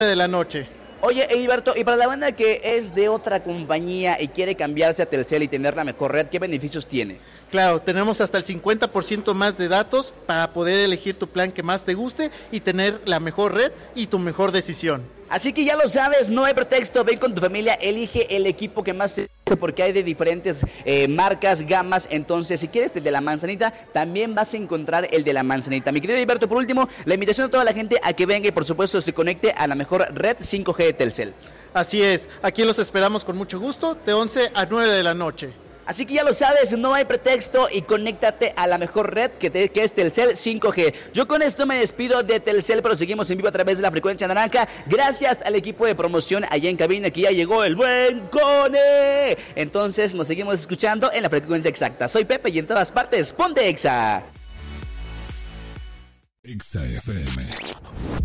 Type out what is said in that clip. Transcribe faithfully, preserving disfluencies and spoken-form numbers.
de la noche. Oye, Heriberto, y para la banda que es de otra compañía y quiere cambiarse a Telcel y tener la mejor red, ¿qué beneficios tiene? Claro, tenemos hasta el cincuenta por ciento más de datos para poder elegir tu plan que más te guste y tener la mejor red y tu mejor decisión. Así que ya lo sabes, no hay pretexto, ven con tu familia, elige el equipo que más te guste porque hay de diferentes eh, marcas, gamas. Entonces, si quieres el de la manzanita, también vas a encontrar el de la manzanita. Mi querido Heriberto, por último, la invitación a toda la gente a que venga y por supuesto se conecte a la mejor red cinco G de Telcel. Así es, aquí los esperamos con mucho gusto, de once a nueve de la noche. Así que ya lo sabes, no hay pretexto y conéctate a la mejor red que, te, que es Telcel cinco G. Yo con esto me despido de Telcel, pero seguimos en vivo a través de la frecuencia naranja. Gracias al equipo de promoción allá en cabina, que ya llegó el buen Cone. Entonces nos seguimos escuchando en la frecuencia exacta. Soy Pepe y en todas partes, ponte Exa. Exa F M.